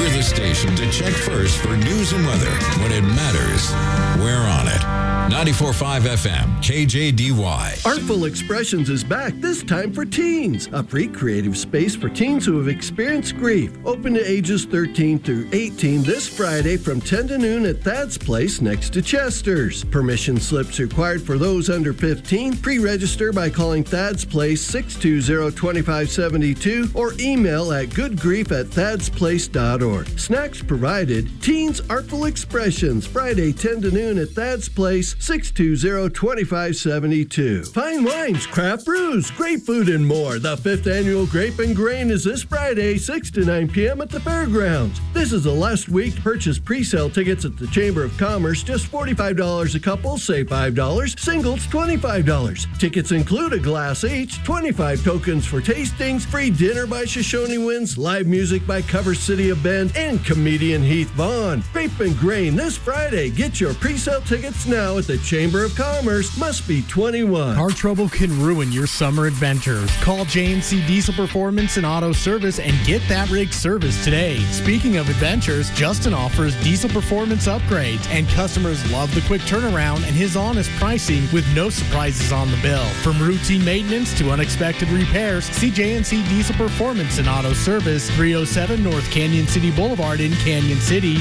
We're the station to check first for news and weather. When it matters, we're on it. 94.5 FM, KJDY. Artful Expressions is back, this time for teens. A free creative space for teens who have experienced grief. Open to ages 13 through 18 this Friday from 10 to noon at Thad's Place next to Chester's. Permission slips required for those under 15. Pre-register by calling Thad's Place 620-2572 or email at goodgrief@thadsplace.org. Snacks provided. Teens Artful Expressions, Friday 10 to noon at Thad's Place, 620-2572. Fine wines, craft brews, great food, and more. The 5th annual Grape and Grain is this Friday, 6 to 9 p.m. at the fairgrounds. This is the last week to purchase pre-sale tickets at the Chamber of Commerce. Just $45 a couple, save $5. Singles, $25. Tickets include a glass each, 25 tokens for tastings, free dinner by Shoshone Winds, live music by Cover City of Bend, and comedian Heath Vaughn. Grape and Grain this Friday. Get your pre-sale tickets now at the Chamber of Commerce. Must be 21. Car trouble can ruin your summer adventures. Call J&C Diesel Performance and Auto Service and get that rig serviced today. Speaking of adventures, Justin offers diesel performance upgrades, and customers love the quick turnaround and his honest pricing with no surprises on the bill. From routine maintenance to unexpected repairs, see J&C Diesel Performance and Auto Service, 307 North Canyon City Boulevard in Canyon City,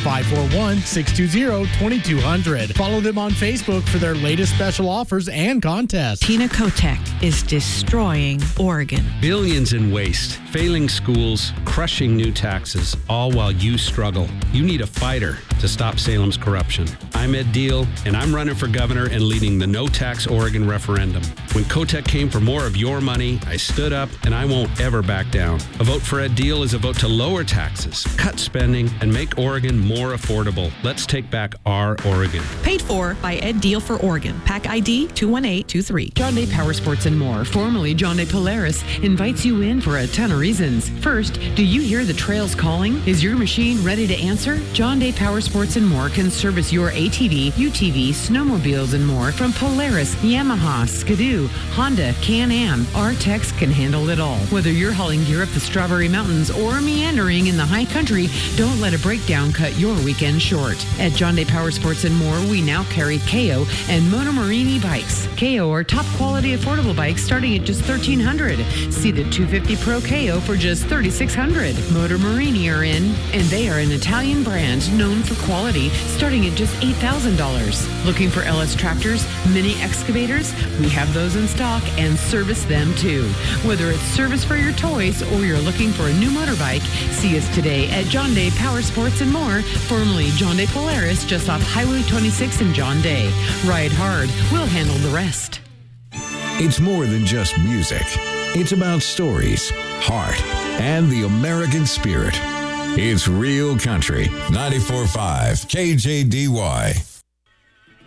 541-620-2200. Follow them on Facebook for their latest special offers and contests. Tina Kotek is destroying Oregon. Billions in waste, failing schools, crushing new taxes, all while you struggle. You need a fighter to stop Salem's corruption. I'm Ed Deal, and I'm running for governor and leading the No Tax Oregon referendum. When Kotek came for more of your money, I stood up, and I won't ever back down. A vote for Ed Deal is a vote to lower taxes, cut spending, and make Oregon more affordable. Let's take back our Oregon. Paid for by Ed Deal for Oregon. PAC ID 21823. John Day Power Sports and More, formerly John Day Polaris, invites you in for a ton of reasons. First, do you hear the trails calling? Is your machine ready to answer? John Day Power Sports and More can service your ATV, UTV, snowmobiles, and more from Polaris, Yamaha, Skidoo, Honda, Can-Am. Our techs can handle it all. Whether you're hauling gear up the Strawberry Mountains or meandering in the high country, don't let a breakdown cut your weekend short. At John Day Power Sports and More, we now carry KO and Monomorini bikes. KO are top quality affordable bikes starting at just $1,300. See the 250 Pro KO for just $3,600. Monomorini are in, and they are an Italian brand known for quality starting at just $8,000. Looking for LS tractors, mini excavators? We have those in stock and service them too. Whether it's service for your toys or you're looking for a new motorbike, see us today at John Day Power Sports and More, formerly John Day Polaris, just off Highway 26 in John Day. Ride hard. We'll handle the rest. It's more than just music. It's about stories, heart, and the American spirit. It's real country. 94.5 KJDY.